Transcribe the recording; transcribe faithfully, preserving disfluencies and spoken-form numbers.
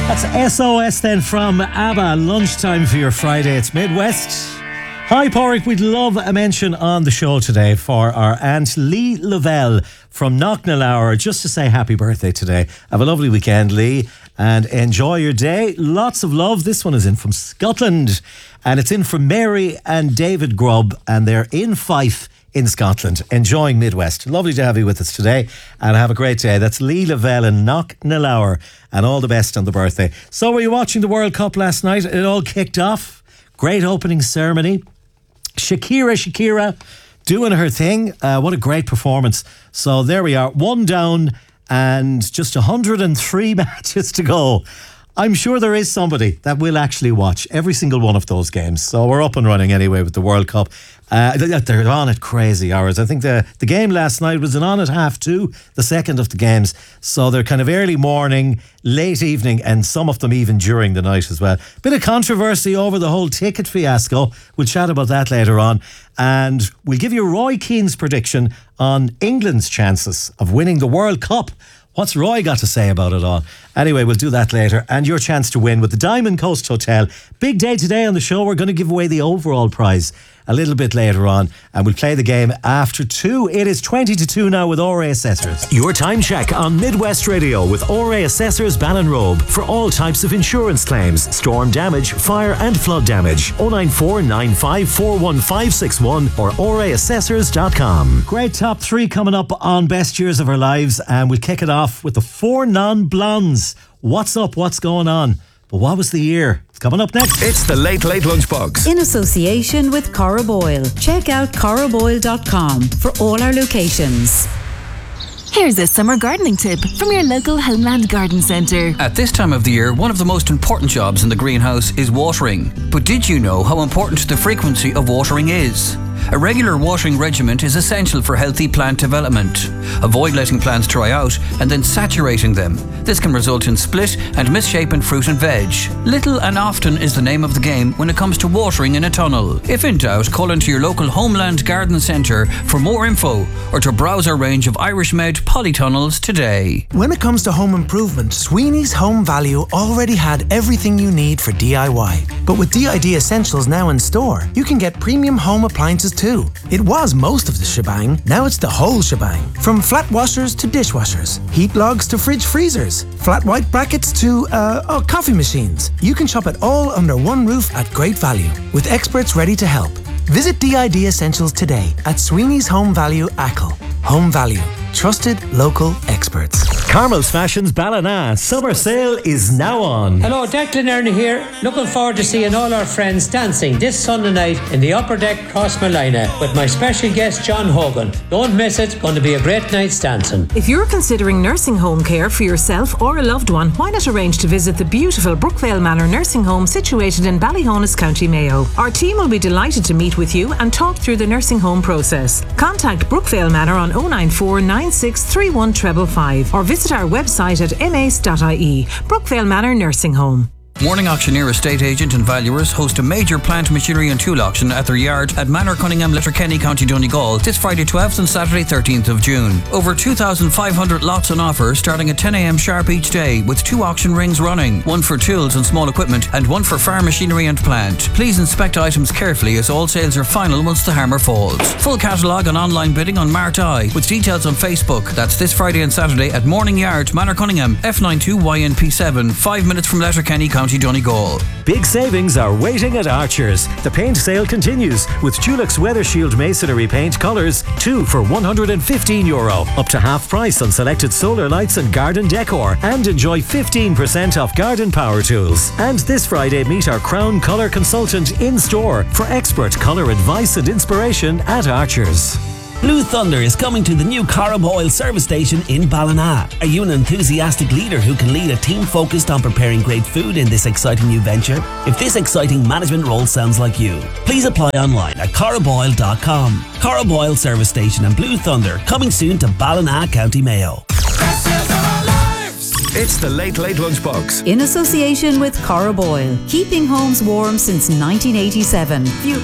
That's S O S then from ABBA. Lunchtime for your Friday. It's Midwest. Hi, Porrick. We'd love a mention on the show today for our Aunt Lee Lavelle from Knocknalour, just to say happy birthday today. Have a lovely weekend, Lee, and enjoy your day. Lots of love. This one is in from Scotland, and it's in from Mary and David Grubb, and they're in Fife in Scotland, enjoying Midwest. Lovely to have you with us today, and have a great day. That's Lee Lavelle in Knocknalour, and all the best on the birthday. So, were you watching the World Cup last night? It all kicked off. Great opening ceremony. Shakira, Shakira doing her thing. Uh, what a great performance. So there we are, one down and just one hundred three matches to go. I'm sure there is somebody that will actually watch every single one of those games. So we're up and running anyway with the World Cup. Uh, they're on at crazy hours. I think the, the game last night was an on at half two, the second of the games. So they're kind of early morning, late evening, and some of them even during the night as well. Bit of controversy over the whole ticket fiasco. We'll chat about that later on. And we'll give you Roy Keane's prediction on England's chances of winning the World Cup. What's Roy got to say about it all? Anyway, we'll do that later. And your chance to win with the Diamond Coast Hotel. Big day today on the show. We're going to give away the overall prize a little bit later on, and we'll play the game after two. It is twenty to two now with O R A Assessors. Your time check on Midwest Radio with O R A Assessors Ballinrobe for all types of insurance claims, storm damage, fire and flood damage. oh nine four nine five four one five six one or O R A assessors dot com. Great top three coming up on Best Years of Our Lives, and we'll kick it off with the four non-blondes. What's up? What's going on? But what was the year? It's coming up next. It's the Late Late Lunchbox. In association with Cora Boyle. Check out cora boyle dot com for all our locations. Here's a summer gardening tip from your local Homeland Garden Centre. At this time of the year, one of the most important jobs in the greenhouse is watering. But did you know how important the frequency of watering is? A regular watering regimen is essential for healthy plant development. Avoid letting plants dry out and then saturating them. This can result in split and misshapen fruit and veg. Little and often is the name of the game when it comes to watering in a tunnel. If in doubt, call into your local Homeland Garden Centre for more info or to browse our range of Irish made polytunnels today. When it comes to home improvement, Sweeney's Home Value already had everything you need for D I Y. But with D I D Essentials now in store, you can get premium home appliances too. It was most of the shebang, now it's the whole shebang. From flat washers to dishwashers, heat logs to fridge freezers, flat white brackets to, uh, oh, coffee machines. You can shop it all under one roof at great value, with experts ready to help. Visit D I D Essentials today at Sweeney's Home Value Achill. Home Value. Trusted local experts. Carmel's Fashions Ballina summer sale is now on. Hello, Declan Ernie here. Looking forward to seeing all our friends dancing this Sunday night in the Upper Deck Crossmolina with my special guest John Hogan. Don't miss it. Going to be a great night's dancing. If you're considering nursing home care for yourself or a loved one, why not arrange to visit the beautiful Brookvale Manor nursing home situated in Ballyhonus, County Mayo. Our team will be delighted to meet with you and talk through the nursing home process. Contact Brookvale Manor on oh nine four nine six three one five five or visit our website at m a c e dot i e. Brookvale Manor Nursing Home. Morning Auctioneer Estate Agent and Valuers host a major plant, machinery and tool auction at their yard at Manor Cunningham, Letterkenny, County Donegal this Friday twelfth and Saturday thirteenth of June. Over two thousand five hundred lots on offer starting at ten a m sharp each day with two auction rings running, one for tools and small equipment and one for farm machinery and plant. Please inspect items carefully as all sales are final once the hammer falls. Full catalogue and online bidding on Mart Eye with details on Facebook. That's this Friday and Saturday at Morning Yard, Manor Cunningham, F ninety-two Y N P seven, five minutes from Letterkenny, County Donegal. Big savings are waiting at Archers. The paint sale continues with Dulux Weather Shield Masonry Paint colours, two for one hundred fifteen euro. Up to half price on selected solar lights and garden decor, and enjoy fifteen percent off garden power tools. And this Friday, meet our Crown Colour consultant in store for expert colour advice and inspiration at Archers. Blue Thunder is coming to the new Cora Boyle service station in Ballina. Are you an enthusiastic leader who can lead a team focused on preparing great food in this exciting new venture? If this exciting management role sounds like you, please apply online at cora boyle dot com. Cora Boyle service station and Blue Thunder coming soon to Ballina, County Mayo. It's the Late Late Lunchbox. In association with Cora Boyle. Keeping homes warm since nineteen eighty-seven. View